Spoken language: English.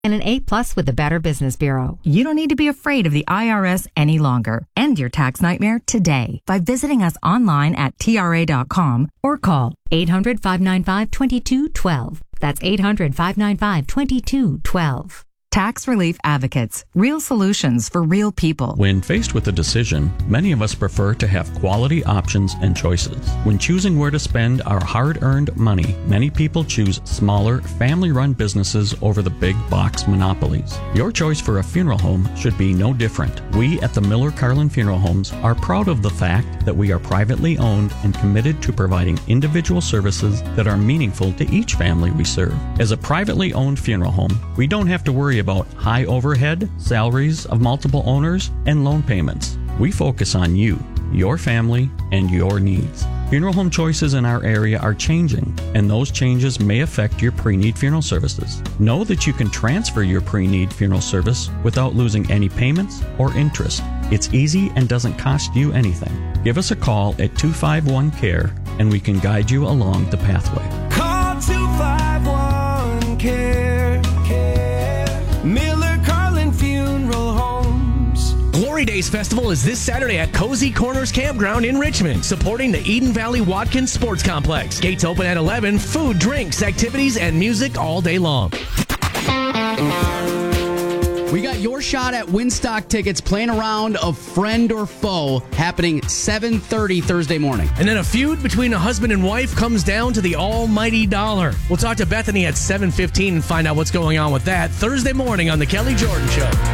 and an A+ with the Better Business Bureau. You don't need to be afraid of the IRS any longer. End your tax nightmare today by visiting us online at TRA.com or call 800-595-2212. That's 800-595-2212. Tax Relief Advocates. Real solutions for real people. When faced with a decision, many of us prefer to have quality options and choices. When choosing where to spend our hard-earned money, many people choose smaller, family-run businesses over the big box monopolies. Your choice for a funeral home should be no different. We at the Miller Carlin Funeral Homes are proud of the fact that we are privately owned and committed to providing individual services that are meaningful to each family we serve. As a privately owned funeral home, we don't have to worry about high overhead, salaries of multiple owners, and loan payments. We focus on you, your family, and your needs. Funeral home choices in our area are changing, and those changes may affect your pre-need funeral services. Know that you can transfer your pre-need funeral service without losing any payments or interest. It's easy and doesn't cost you anything. Give us a call at 251-CARE, and we can guide you along the pathway. Call 251-CARE. Miller Carlin Funeral Homes. Glory Days Festival is this Saturday at Cozy Corners Campground in Richmond, supporting the Eden Valley Watkins Sports Complex. Gates open at 11. Food, drinks, activities, and music all day long. We got your shot at Winstock tickets, playing a round of Friend or Foe, happening 7:30 Thursday morning. And then a feud between a husband and wife comes down to the almighty dollar. We'll talk to Bethany at 7:15 and find out what's going on with that Thursday morning on The Kelly Jordan Show.